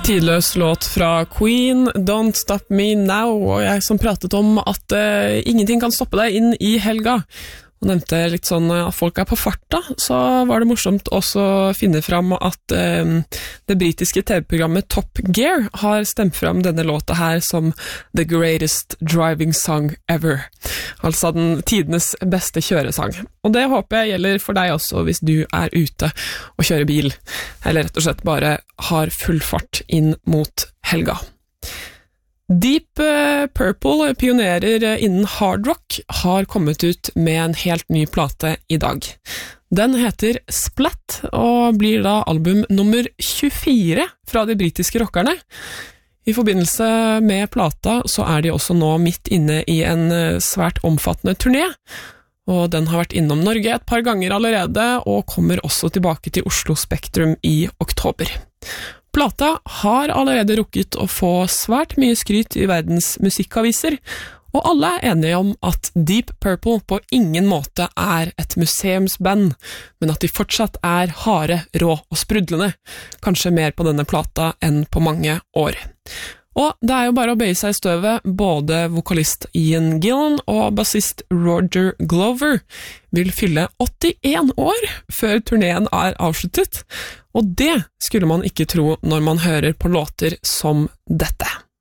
Tidløs låt fra Queen, Don't Stop Me Now, og jeg som pratet om at ingenting kan stoppe deg inn i helga, og nevnte litt sånn at folk på farta, så var det morsomt også å finne fram at det britiske TV-programmet Top Gear har stemt fram denne låta her som The Greatest Driving Song Ever, altså den tidenes beste kjøresang. Og det håper jeg gjelder for deg også hvis du ute og kjører bil, eller rett og slett bare har full fart inn mot helga. Deep Purple, pionerer innen hard rock, har kommet ut med en helt ny plate i dag. Den heter Splat, og blir da album nummer 24 fra de britiske rockerne. I forbindelse med plata så de også nå midt inne i en svært omfattende turné, og den har vært innom Norge et par ganger allerede, og kommer også tilbake til Oslo Spektrum i oktober. Plata har allerede rukket å få svært mye skryt i verdens musikkaviser, og alle enige om at Deep Purple på ingen måte et museumsband, men at de fortsatt harde, rå og sprudlende, kanskje mer på denne plata enn på mange år. Og det jo bare å bøye seg i støvet, både vokalist Ian Gillan og bassist Roger Glover vil fylle 81 år før turneen avsluttet, og det skulle man ikke tro når man hører på låter som dette.